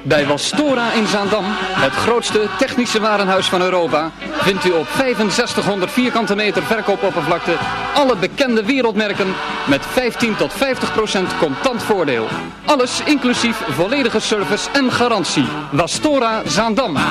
Bij Wastora in Zaandam, het grootste technische warenhuis van Europa, vindt u op 6500 vierkante meter verkoopoppervlakte alle bekende wereldmerken met 15 tot 50% contant voordeel. Alles inclusief volledige service en garantie. Wastora Zaandam.